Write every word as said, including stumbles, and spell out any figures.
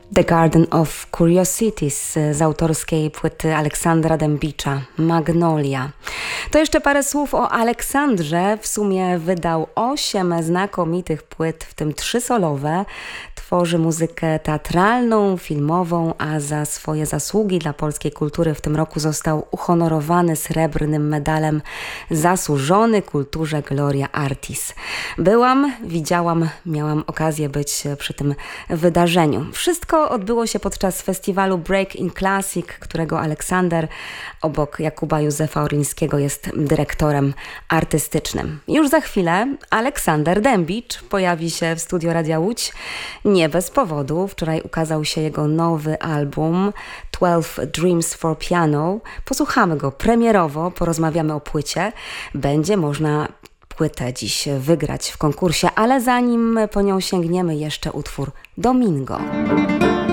The Garden of Curiosities z autorskiej płyty Aleksandra Dębicza, Magnolia. To jeszcze parę słów o Aleksandrze. W sumie wydał osiem znakomitych płyt, w tym trzy solowe. Tworzy muzykę teatralną, filmową, a za swoje zasługi dla polskiej kultury w tym roku został uhonorowany srebrnym medalem Zasłużony Kulturze Gloria Artis. Byłam, widziałam, miałam okazję być przy tym wydarzeniu. Wszystko odbyło się podczas festiwalu Break in Classic, którego Aleksander obok Jakuba Józefa Oryńskiego jest dyrektorem artystycznym. Już za chwilę Aleksander Dębicz pojawi się w studio Radia Łódź. Nie bez powodu. Wczoraj ukazał się jego nowy album Twelve Dreams for Piano. Posłuchamy go premierowo, porozmawiamy o płycie. Będzie można płytę dziś wygrać w konkursie, ale zanim po nią sięgniemy, jeszcze utwór Domingo.